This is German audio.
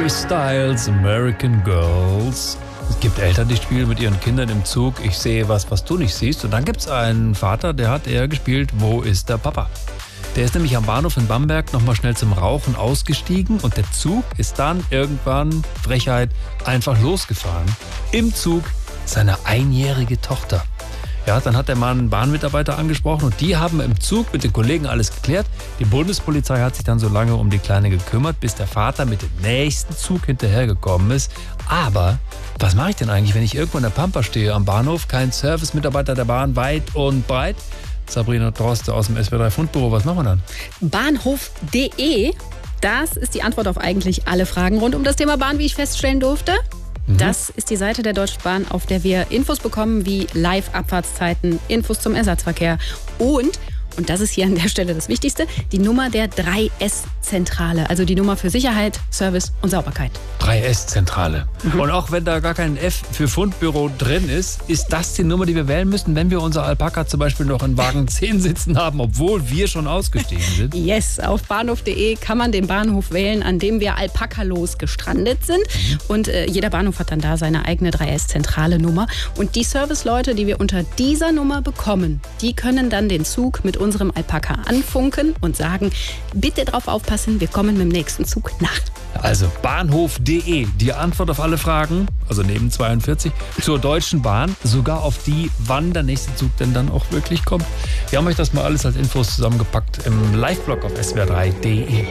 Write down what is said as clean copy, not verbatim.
Harry Styles, American Girls. Es gibt Eltern, die spielen mit ihren Kindern im Zug. Ich sehe was du nicht siehst. Und dann gibt es einen Vater, der hat eher gespielt, wo ist der Papa? Der ist nämlich am Bahnhof in Bamberg nochmal schnell zum Rauchen ausgestiegen und der Zug ist dann irgendwann, Frechheit, einfach losgefahren. Im Zug seine einjährige Tochter. Ja, dann hat der Mann einen Bahnmitarbeiter angesprochen und die haben im Zug mit den Kollegen alles geklärt. Die Bundespolizei hat sich dann so lange um die Kleine gekümmert, bis der Vater mit dem nächsten Zug hinterhergekommen ist. Aber was mache ich denn eigentlich, wenn ich irgendwo in der Pampa stehe am Bahnhof, kein Servicemitarbeiter der Bahn weit und breit? Sabrina Droste aus dem SWR3 Fundbüro, was machen wir dann? Bahnhof.de, das ist die Antwort auf eigentlich alle Fragen rund um das Thema Bahn, wie ich feststellen durfte. Das ist die Seite der Deutschen Bahn, auf der wir Infos bekommen wie Live-Abfahrtszeiten, Infos zum Ersatzverkehr und das ist hier an der Stelle das Wichtigste, die Nummer der 3S-Zentrale, also die Nummer für Sicherheit, Service und Sauberkeit. 3S-Zentrale. Und auch wenn da gar kein F für Fundbüro drin ist das die Nummer, die wir wählen müssen, wenn wir unser Alpaka zum Beispiel noch in Wagen 10 sitzen haben, obwohl wir schon ausgestiegen sind? Yes, auf bahnhof.de kann man den Bahnhof wählen, an dem wir alpakalos gestrandet sind. Und jeder Bahnhof hat dann da seine eigene 3S-Zentrale Nummer. Und die Serviceleute, die wir unter dieser Nummer bekommen, die können dann den Zug mit unserem Alpaka anfunken und sagen, bitte drauf aufpassen, wir kommen mit dem nächsten Zug nach. Also bahnhof.de, die Antwort auf alle Fragen, also neben 42, zur Deutschen Bahn, sogar auf die, wann der nächste Zug denn dann auch wirklich kommt. Wir haben euch das mal alles als Infos zusammengepackt im Live-Blog auf swr3.de.